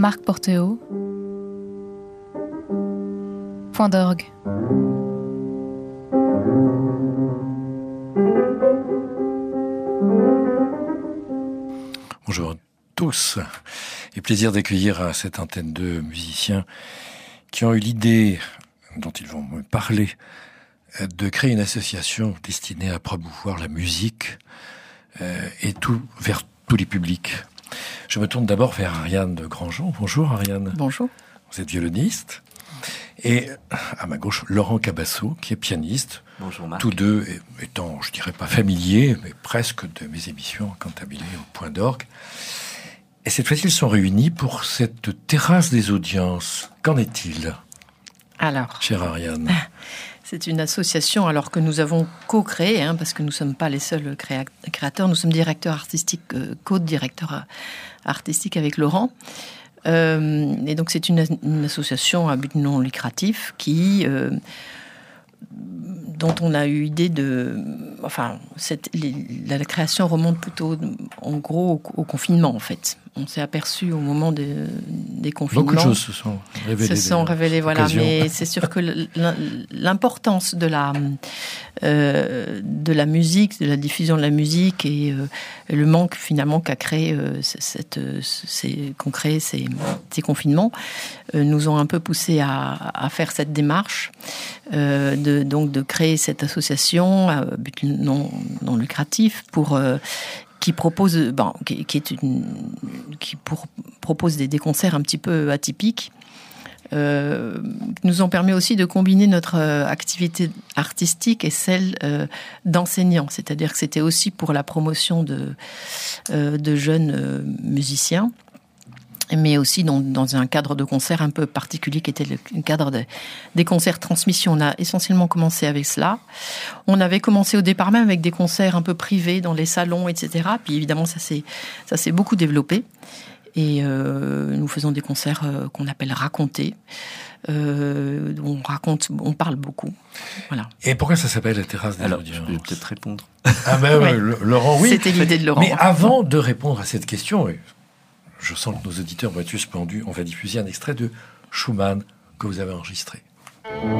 Marc Porteau, Point d'orgue. Bonjour à tous, et plaisir d'accueillir à cette antenne deux musiciens qui ont eu l'idée, dont ils vont me parler, de créer une association destinée à promouvoir la musique et tout vers tous les publics. Je me tourne d'abord vers Ariane de Grandjean. Bonjour Ariane. Bonjour. Vous êtes violoniste. Et à ma gauche, Laurent Cabasso, qui est pianiste. Bonjour Marc. Tous deux étant, je dirais pas familiers, mais presque de mes émissions cantabilées au Point d'orgue. Et cette fois-ci, ils sont réunis pour cette terrasse des audiences. Qu'en est-il ? Alors, chère Ariane. C'est une association alors que nous avons co-créé, parce que nous ne sommes pas les seuls créateurs, nous sommes directeurs artistiques, co-directeurs artistiques avec Laurent. Et donc c'est une association à but non lucratif dont on a eu idée la création remonte plutôt en gros au confinement en fait. On s'est aperçu au moment des confinements. Beaucoup de choses se sont révélées. Voilà. Mais c'est sûr que l'importance de la musique, de la diffusion de la musique et le manque finalement qu'a créé ces confinements nous ont un peu poussé à faire cette démarche, de créer cette association à but non lucratif qui propose des concerts un petit peu atypiques, nous ont permis aussi de combiner notre activité artistique et celle d'enseignants. C'est-à-dire que c'était aussi pour la promotion de jeunes musiciens, mais aussi dans un cadre de concert un peu particulier qui était le cadre des concerts transmission. On a essentiellement commencé avec cela. On avait commencé au départ même avec des concerts un peu privés dans les salons, etc. Puis évidemment, ça s'est beaucoup développé. Et nous faisons des concerts qu'on appelle racontés. On parle beaucoup. Voilà. Et pourquoi ça s'appelle la terrasse des audiences ? Je peux peut-être répondre. Ah ben oui, Laurent, oui. C'était l'idée de Laurent. Mais avant de répondre à cette question, je sens que nos auditeurs vont être suspendus. On va diffuser un extrait de Schumann que vous avez enregistré.